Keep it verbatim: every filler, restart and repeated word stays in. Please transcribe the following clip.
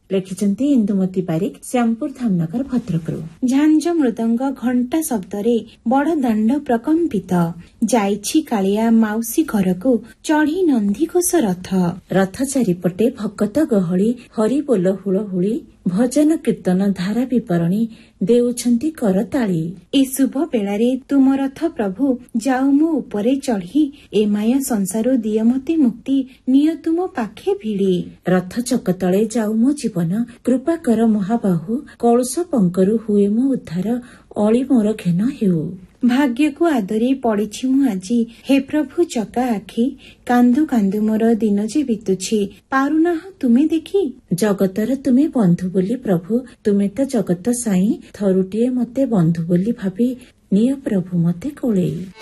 ଲେଖିଛନ୍ତି ଇନ୍ଦୁମତୀ ବାରିକ, ଶ୍ୟାମପୁର ଧାମନଗର, ଭଦ୍ରକରୁ। ଝାଞ୍ଜ ମୃଦଙ୍ଗ ଘଣ୍ଟା ଶବ୍ଦରେ ବଡ ଦାଣ୍ଡ ପ୍ରକମ୍ପିତ। ଯାଇଛି କାଳିଆ ମାଉସୀ ଘରକୁ, ଚଢି ନନ୍ଦିଘୋଷ ରଥ। ରଥ ଚାରିପଟେ ଭକତ ଗହଳି, ହରି ବୋଲ ହୁଳହୁଳି, ଭଜନ କୀର୍ତ୍ତନ ଧାରା ବିବରଣୀ ଦେଉଛନ୍ତି କରତାଳି। ଏ ଶୁଭ ବେଳାରେ ତୁମ ରଥ ପ୍ରଭୁ, ଯାଉ ମୋ ଉପରେ ଚଢି, ଏ ମାୟା ସଂସାର ଦିଅ ମତେ ମୁକ୍ତି, ନିଅ ତୁମ ପାଖେ ଭିଡ଼ି। ରଥ ଚକତଳେ ଯାଉ ମୋ ଜୀବନ, କୃପା କର ମହାବାହୁ, କଳୁଷ ପଙ୍କରୁ ହୁଏ ମୋ ଉଦ୍ଧାର, ଅଳି ମୋର ଘେନ ହେଉ। ଭାଗ୍ୟକୁ ଆଦରି ପଡ଼ିଛି ମୁଁ ଆଜି, ହେ ପ୍ରଭୁ ଚକା ଆଖି, କାନ୍ଦୁ କାନ୍ଦୁ ମୋର ଦିନ ଯେ ବିତୁଛି, ପାରୁନାହ ତୁମେ ଦେଖି। ଜଗତର ତୁମେ ବନ୍ଧୁ ବୋଲି ପ୍ରଭୁ, ତୁମେ ତ ଜଗତ ସାଇଁ, ଥରୁଟିଏ ମତେ ବନ୍ଧୁ ବୋଲି ଭାବି, ନିଅ ପ୍ରଭୁ ମତେ କୋଳେଇ।